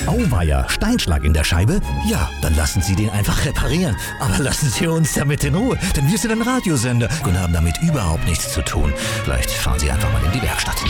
Auweia, Steinschlag in der Scheibe? Ja, dann lassen Sie den einfach reparieren. Aber lassen Sie uns damit in Ruhe, denn wir sind ein Radiosender und haben damit überhaupt nichts zu tun. Vielleicht fahren Sie einfach mal in die Werkstatt.